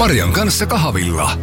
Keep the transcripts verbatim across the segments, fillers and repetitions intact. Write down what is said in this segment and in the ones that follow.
Marian kanssa kahvilla.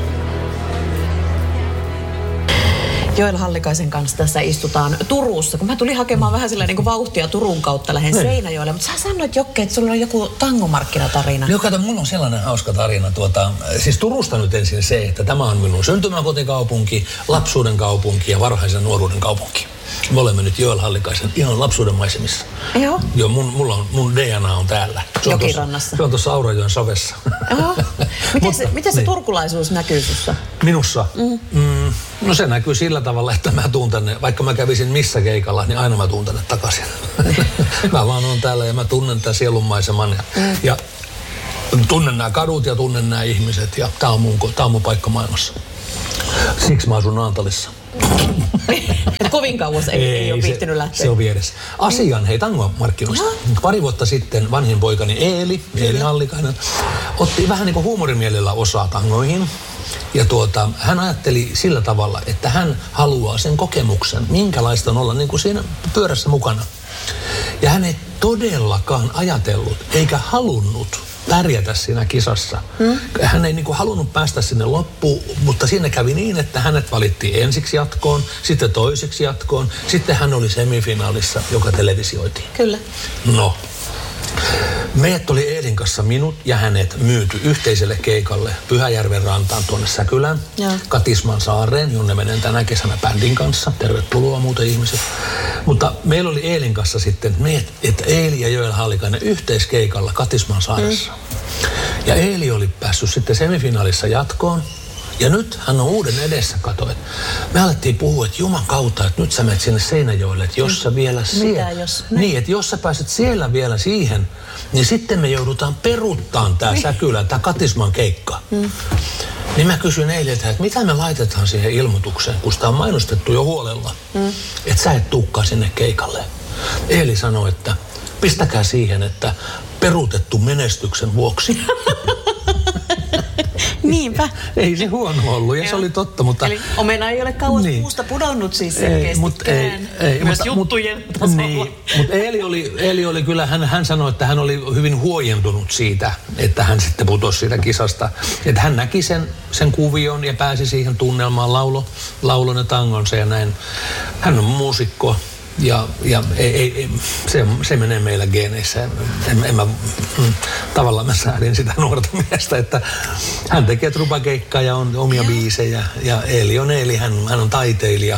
Joel Hallikaisen kanssa tässä istutaan Turussa. Kun mä tulin hakemaan vähän sillä niin kuin vauhtia Turun kautta lähden Seinäjoelle. Mutta sä sanoit, Jokke, että sulla on joku tangomarkkinatarina. Joo, kato, mulla on sellainen hauska tarina. Tuota, siis Turusta nyt ensin se, että tämä on minun syntymäkotikaupunki, lapsuuden kaupunki ja varhaisen nuoruuden kaupunki. Me olemme nyt Joel Hallikaisen ihan lapsuuden maisemissa. Joo. Joo, mun, mulla on, mun D N A on täällä. Se on Jokirannassa. Se on tuossa Aurajoen savessa. Joo. Miten se, miten se niin. turkulaisuus näkyy sussa? Minussa? Mm. Mm, no se näkyy sillä tavalla, että mä tuun tänne, vaikka mä kävisin missä keikalla, niin aina mä tuun tänne takaisin. Mä vaan oon täällä ja mä tunnen tämän sielunmaiseman ja, mm. ja tunnen nämä kadut ja tunnen nämä ihmiset ja tää on mun, tää on mun paikka maailmassa. Siksi mä asun Naantalissa. Kovin kauas ei, ei, ei ole viihtynyt lähteä. Se on vieressä. Asian, hei, tangomarkkinoista. Pari vuotta sitten vanhin poikani Eeli, Eeli Hallikainen, otti vähän niin kuin huumorimielellä osaa tangoihin. Ja tuota, hän ajatteli sillä tavalla, että hän haluaa sen kokemuksen, minkälaista on olla niin kuin siinä pyörässä mukana. Ja hän ei todellakaan ajatellut, eikä halunnut pärjätä siinä kisassa. Hmm? Hän ei niin kuin halunnut päästä sinne loppuun, mutta siinä kävi niin, että hänet valittiin ensiksi jatkoon, sitten toiseksi jatkoon, sitten hän oli semifinaalissa, joka televisioitiin. Kyllä. No. Meidät oli Eelin kanssa minut ja hänet myyty yhteiselle keikalle Pyhäjärven rantaan tuonne Säkylään, ja Katisman saareen, jonne menen tänä kesänä bändin kanssa. Tervetuloa muuten ihmiset. Mutta meillä oli Eelin kanssa sitten meidät, että Eeli ja Joel Hallikainen yhteiskeikalla Katisman saaressa. Mm. Ja Eeli oli päässyt sitten semifinaalissa jatkoon. Ja nyt hän on uuden edessä, katoit. Me alettiin puhua, että Juman kautta, että nyt sä menet sinne Seinäjoelle, että jos sä vielä siellä... Mitä jos? Niin, että jos sä pääset siellä vielä siihen, niin sitten me joudutaan peruuttamaan tää Säkylä, tää Katisman keikka. Mm. Niin mä kysyin eilen, että mitä me laitetaan siihen ilmoitukseen, kun sitä on mainostettu jo huolella, mm. että sä et tuukkaa sinne keikalle. Eeli sanoi, että pistäkää siihen, että peruutettu menestyksen vuoksi. Niinpä. Ei se huono ollut ja se oli totta, mutta... Eli omena ei ole kauas niin. puusta pudonnut siis selkeästikään. Ei, ei, myös mutta, juttujen mutta, tasolla. Niin, mutta Eeli oli, Eeli oli kyllä, hän, hän sanoi, että hän oli hyvin huojentunut siitä, että hän sitten putosi siitä kisasta. Että hän näki sen, sen kuvion ja pääsi siihen tunnelmaan laulo, laulon ja tangonsa ja näin. Hän on muusikko. Ja, ja ei, ei, se, se menee meillä geeneissä. En, en mä, mm, tavallaan mä säädin sitä nuorta miestä, että hän tekee trupakeikkaa ja on omia ja. biisejä. Ja Eeli on Eeli, hän, hän on taiteilija.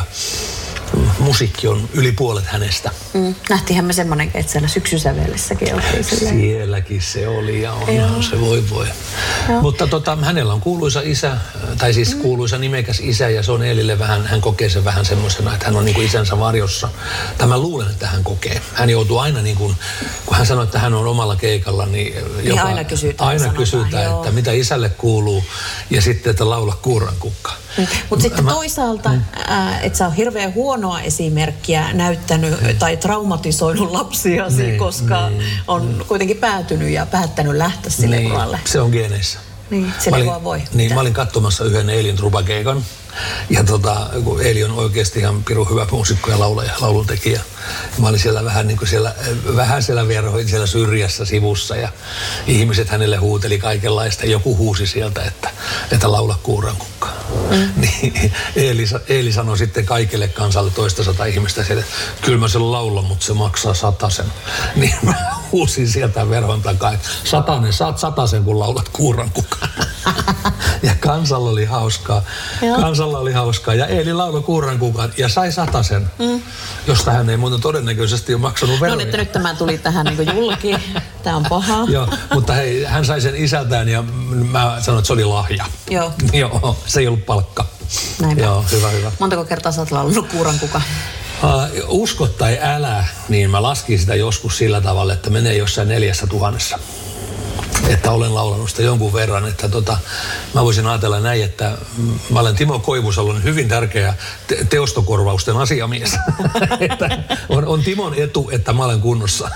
Musiikki on yli puolet hänestä. Mm. Nähtiinhän me semmonenkin, että siellä syksysävellessäkin oltiin silleen. Sielläkin se oli ja onhan se voi voi. Joo. Mutta tota, hänellä on kuuluisa isä, tai siis mm. kuuluisa nimekäs isä ja se on Eelille vähän, hän kokee sen vähän semmoisena, että hän on niin kuin isänsä varjossa. Tämä luulen, että hän kokee. Hän joutuu aina niin kuin, kun hän sanoo, että hän on omalla keikalla, niin, joka, niin aina kysytään, aina kysytään että mitä isälle kuuluu ja sitten, että laula kuurankukka. Mm. Mutta sitten mä, toisaalta, mm. äh, että sä oot hirveän huonoa esimerkkiä näyttänyt mm. tai traumatisoinut lapsiasi, niin, koska niin, on mm. kuitenkin päätynyt ja päättänyt lähteä sille niin, uralle. Se on geeneissä. Niin, sille ei vaan voi. Niin, mä olin katsomassa yhden Eelin trupakeikan. Ja tota, kun Eeli on oikeasti ihan pirun hyvä muusikko ja laulaja, lauluntekijä. Mä olin siellä vähän niin kuin siellä, vähän siellä vierhoin siellä syrjässä sivussa ja ihmiset hänelle huuteli kaikenlaista. Joku huusi sieltä, että, että laula kuurankukkaa. Mm. Niin Eeli, Eeli sanoi sitten kaikille kansalle toista sata ihmistä siellä, että kyllä mä sen laulan, mutta se maksaa satasen. Niin mä huusin sieltä verhon takaa, että satanen, saat satasen, kun laulat kuurankukkaa. Ja kansalla oli hauskaa. Kansalla oli hauskaa. Ja Eeli lauloi kuurankukan ja sai satasen, mm. josta hän ei muuten todennäköisesti ole maksanut veroja. No että nyt tämä tuli tähän niin kuin julkiin. Tämä on paha. Joo, mutta hei, hän sai sen isältään ja mä sanoin, että se oli lahja. Joo. Joo, se ei ollut palkka. Näinpä. Joo, hyvä, hyvä. Montako kertaa sä oot laulunut kuurankukan? Uh, usko tai älä, niin mä laskin sitä joskus sillä tavalla, että menee jossain neljässä tuhannessa. Että olen laulanut sitä jonkun verran, että tota, mä voisin ajatella näin, että mä olen Timo Koivusalon hyvin tärkeä te- teostokorvausten asiamies. Että on, on Timon etu, että mä olen kunnossa.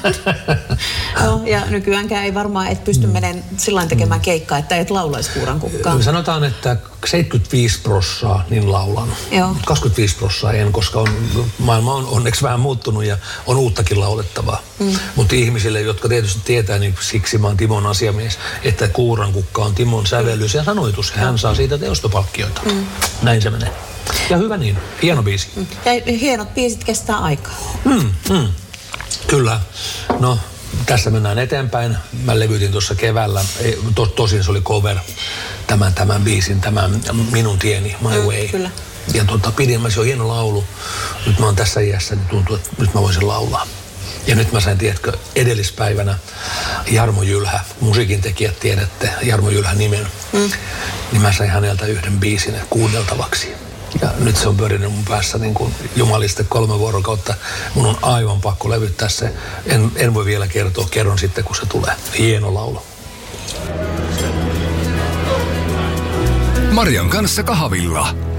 No, ja nykyäänkään ei varmaan et pysty mm. menemään sillä tekemään keikkaa, että et laulaisi kuurankukkaa. Sanotaan, että seitsemänkymmentäviisi prossaa niin laulan. Joo. kaksikymmentäviisi prossaa en, koska on, maailma on onneksi vähän muuttunut ja on uuttakin laulettavaa. Mm. Mutta ihmisille, jotka tietysti tietää, niin siksi mä oon Timon asiamies, että Kuurankukka on Timon sävellys ja sanoitus. Ja hän saa siitä teostopalkkioita. Mm. Näin se menee. Ja hyvä niin. Hieno biisi. Mm. Ja hienot biisit kestää aikaa. Mm, mm. Kyllä. No, tässä mennään eteenpäin. Mä levytin tuossa keväällä. To, tosin se oli cover. Tämän, tämän biisin, tämän Minun tieni, My mm, Way. Kyllä. Ja tota, pidin mä, se on hieno laulu. Nyt mä oon tässä iässä, niin tuntuu, että nyt mä voisin laulaa. Ja nyt mä sain, tiedätkö, edellispäivänä Jarmo Jylhä, musiikin tekijät tiedätte, Jarmo Jylhä nimen. Mm. Niin mä sain häneltä yhden biisin kuunneltavaksi. Ja nyt se on pyörinyt mun päässä niin kuin jumaliste kolme vuorokautta. Mun on aivan pakko levyttää se. En, en voi vielä kertoa, kerron sitten kun se tulee. Hieno laulu. Marian kanssa kahvilla.